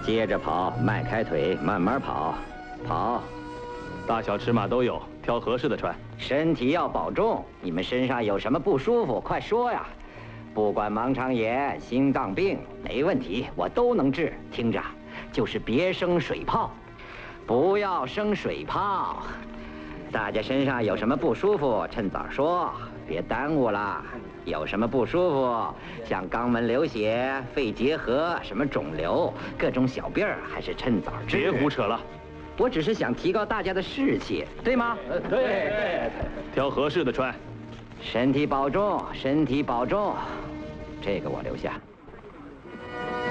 接着跑，迈开腿，慢慢跑，跑。 大小尺码都有，挑合适的穿。 身体要保重。你们身上有什么不舒服，快说呀！不管盲肠炎、心脏病，没问题，我都能治。听着，就是别生水泡，不要生水泡。大家身上有什么不舒服，趁早说，别耽误了。有什么不舒服，像肛门流血、肺结核、什么肿瘤、各种小病儿，还是趁早治。 别胡扯了， 我只是想提高大家的士气，对吗？ 对，挑合适的穿。 身体保重，身体保重。这个我留下。